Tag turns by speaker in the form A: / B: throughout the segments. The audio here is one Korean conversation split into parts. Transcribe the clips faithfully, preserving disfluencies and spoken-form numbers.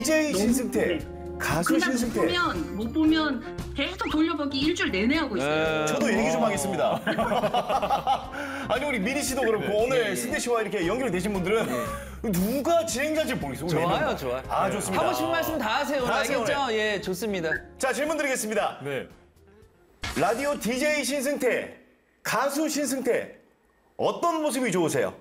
A: 디제이 신승태, 가수 신승태.
B: 못 보면, 못 보면 계속 돌려보기 일주일 내내 하고 있어요.
A: 저도 얘기 좀 하겠습니다. 아니 우리 미리 씨도 그렇고 네. 오늘 네. 승태 씨와 이렇게 연결이 되신 분들은 네. 누가 진행자인지 모르겠어요.
C: 좋아요, 좋아요.
A: 아 좋습니다.
C: 하고 싶은 말씀 다 하세요.
A: 다
C: 알겠죠?
A: 하세요,
C: 예, 좋습니다.
A: 자 질문 드리겠습니다.
D: 네.
A: 라디오 디제이 신승태, 가수 신승태 어떤 모습이 좋으세요?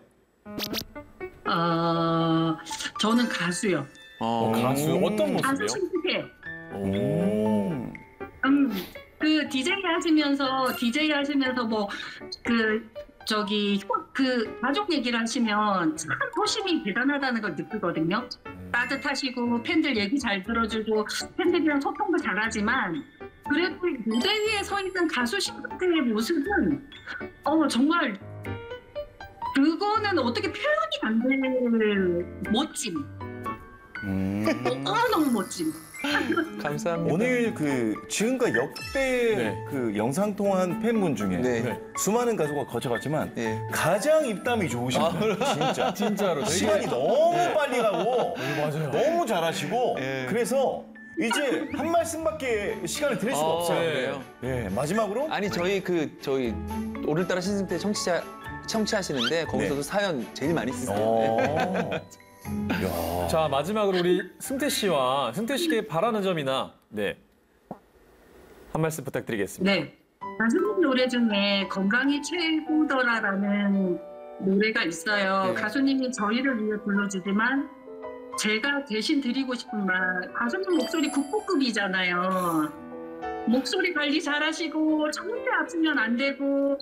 B: 어, 저는 가수요.
D: 어, 가수 어떤
B: 가수
D: 모습이요?
B: 신승태.
A: 오.
B: 음, 그 디제이 하시면서 디제이 하시면서 뭐 그 저기 그 가족 얘기를 하시면 참 소심이 대단하다는 걸 느끼거든요. 따뜻하시고 팬들 얘기 잘 들어주고 팬들이랑 소통도 잘하지만 그래도 무대 위에 서 있는 가수 신승태의 모습은 어 정말 그거는 어떻게 표현이 안 되는 멋짐.
A: 음.
B: 너무너무 멋짐.
C: 감사합니다.
A: 오늘 그 지금까지 역대
D: 네.
A: 그 영상 통화한 팬분 중에
C: 네.
A: 수많은 가수가 거쳐갔지만
C: 네.
A: 가장 입담이 좋으신 분 진짜
D: 진짜로 되게-
A: 시간이 너무 빨리 가고
D: 맞아요.
A: 너무 잘하시고
C: 네.
A: 그래서 이제 한 말씀밖에 시간을 드릴 수가
C: 어,
A: 없어요.
C: 그래요?
A: 예 마지막으로
C: 아니 저희 그 저희 오늘따라 신승태 청취자 청취하시는데 거기서도
A: 네.
C: 사연 제일 많이 쓰세요.
A: 어. 야.
D: 자 마지막으로 우리 승태 씨와 승태 씨께 바라는 점이나 네. 한 말씀 부탁드리겠습니다.
B: 네. 가수님 노래 중에 건강이 최고더라라는 노래가 있어요.
C: 네.
B: 가수님이 저희를 위해 불러주지만 제가 대신 드리고 싶은 말, 가수님 목소리 국보급이잖아요. 목소리 관리 잘하시고 절대 아프면 안 되고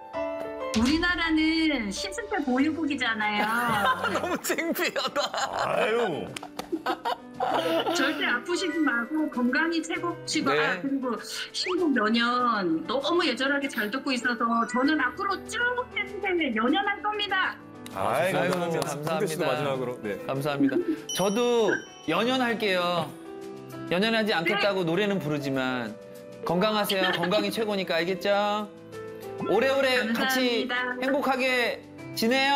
B: 우리나라는 신승태 보유국이잖아요.
C: 너무 창피하다.
A: 아유.
B: 절대 아프시지 말고 건강이 최고시고
C: 네.
B: 아, 그리고 신곡 연연 너무 애절하게 잘 듣고 있어서 저는 앞으로 쭉 팬들에 연연할 겁니다.
A: 아이,
D: 아유,
A: 감사합니다.
D: 승태 씨도
C: 감사합니다.
D: 마지막으로. 네.
C: 감사합니다. 저도 연연할게요. 연연하지 않겠다고 노래는 부르지만 건강하세요. 건강이 최고니까 알겠죠? 오래오래 같이
B: 감사합니다.
C: 행복하게 지내요.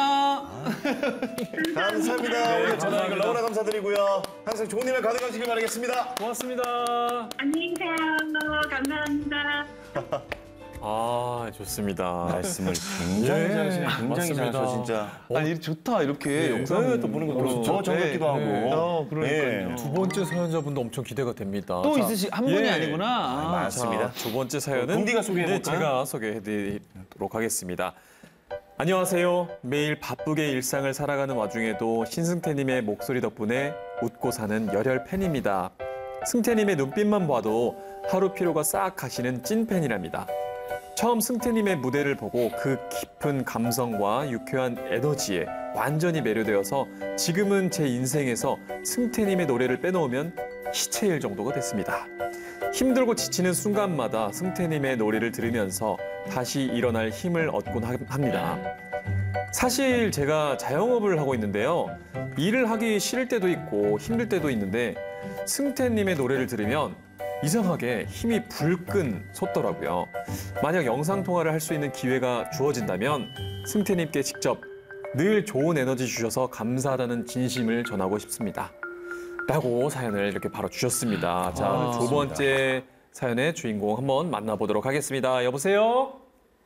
A: 감사합니다.
D: 네,
A: 오늘 전화 연결
D: 감사합니다.
A: 너무나 감사드리고요. 항상 좋은 일만 가득하시길 바라겠습니다.
D: 고맙습니다.
B: 안녕히 계세요. 감사합니다.
D: 아 좋습니다.
A: 말씀을 굉장히
D: 네,
A: 잘하시네. 굉장히
D: 맞습니다.
A: 잘하셔 진짜.
C: 아니 좋다 이렇게
A: 네,
C: 영상을
A: 또 보는 것도 더 정겹기도 하고.
D: 네.
C: 어, 그러니까요.
A: 네.
D: 두 번째 사연자분도 엄청 기대가 됩니다.
C: 또
D: 자,
C: 있으시 한 분이
D: 예.
C: 아니구나. 아,
A: 맞습니다.
D: 자, 두 번째 사연은
A: 공디가 소개해볼까요?
D: 네, 제가 소개해드리도록 하겠습니다. 안녕하세요. 매일 바쁘게 일상을 살아가는 와중에도 신승태님의 목소리 덕분에 웃고 사는 열혈 팬입니다. 승태님의 눈빛만 봐도 하루 피로가 싹 가시는 찐팬이랍니다. 처음 승태님의 무대를 보고 그 깊은 감성과 유쾌한 에너지에 완전히 매료되어서 지금은 제 인생에서 승태님의 노래를 빼놓으면 시체일 정도가 됐습니다. 힘들고 지치는 순간마다 승태님의 노래를 들으면서 다시 일어날 힘을 얻곤 합니다. 사실 제가 자영업을 하고 있는데요. 일을 하기 싫을 때도 있고 힘들 때도 있는데 승태님의 노래를 들으면 이상하게 힘이 불끈 솟더라고요. 만약 영상통화를 할 수 있는 기회가 주어진다면 승태님께 직접 늘 좋은 에너지 주셔서 감사하다는 진심을 전하고 싶습니다. 라고 사연을 이렇게 바로 주셨습니다. 자,
A: 아,
D: 두 번째 사연의 주인공 한번 만나보도록 하겠습니다. 여보세요?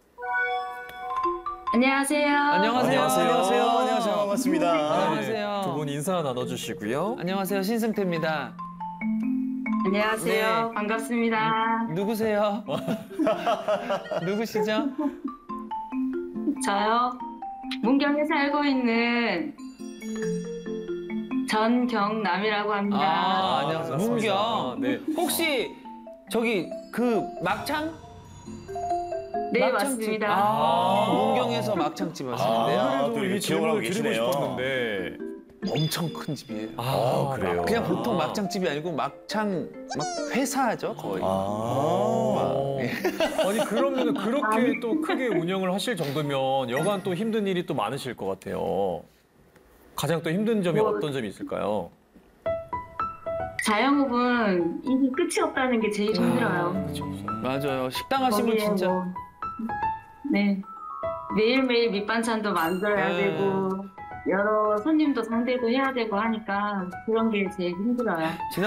B: 안녕하세요.
C: 안녕하세요.
A: 안녕하세요. 안녕하세요. 반갑습니다.
C: 안녕하세요.
D: 두 분 인사 나눠주시고요.
C: 안녕하세요. 신승태입니다.
B: 안녕하세요.
C: 네.
B: 반갑습니다.
C: 누구세요? 누구시죠?
B: 저요. 문경에 살고 있는 전경남이라고 합니다.
C: 아, 안녕하세요.
D: 반갑습니다.
C: 문경.
D: 네.
C: 혹시 저기 그 막창?
B: 네,
C: 막창집.
B: 맞습니다.
C: 아, 문경에서 막창집 하시는데요.
A: 아,
D: 그래도
A: 또 이렇게
D: 이
A: 기억을 하고
D: 질문을 드리고
A: 계시네요.
D: 싶었는데.
C: 엄청 큰 집이에요.
A: 아, 그래요?
C: 그냥 보통 막창집이 아니고 막창 막 회사죠 거의.
A: 아.
C: 예.
D: 아니 그러면 그렇게 또 크게 운영을 하실 정도면 여간 또 힘든 일이 또 많으실 것 같아요. 가장 또 힘든 점이
B: 뭐,
D: 어떤 점이 있을까요?
B: 자영업은 일이 끝이 없다는 게 제일 힘들어요.
D: 그렇죠.
C: 맞아요. 식당 하시면
B: 거기에
C: 진짜
B: 뭐, 네. 매일매일 밑반찬도 만들어야
C: 네.
B: 되고 여러 손님도 상대도 해야 되고 하니까 그런 게 제일 힘들어요.